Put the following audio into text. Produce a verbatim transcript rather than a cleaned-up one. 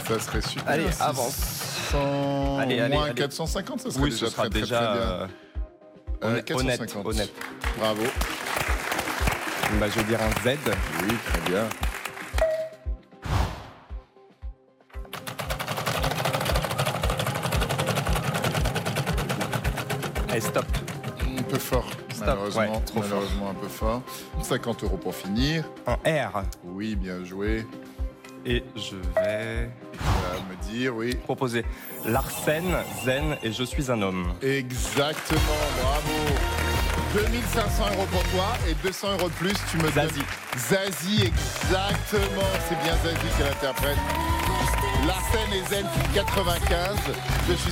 Ça serait super. Allez, six cents avance. Allez, allez, moins allez. quatre cent cinquante, ça serait Oui, déjà ce sera très, très, déjà très bien. euh, Euh, honnête, quatre cent cinquante. honnête. Bravo. Bah, je vais dire un Z. Oui, très bien. Allez, stop. Un peu fort, Stop, malheureusement. ouais, trop fort. malheureusement, un peu fort. cinquante euros pour finir. Un R. Oui, bien joué. Et je vais Tu vas me dire, oui. proposer Larsen, Zen et Je suis un homme. Exactement, bravo. deux mille cinq cents euros pour toi et deux cents euros de plus, tu me Zazie. donnes. Zazie, exactement. C'est bien Zazie qui l'interprète. Larsen et Zen, quatre-vingt-quinze. Je suis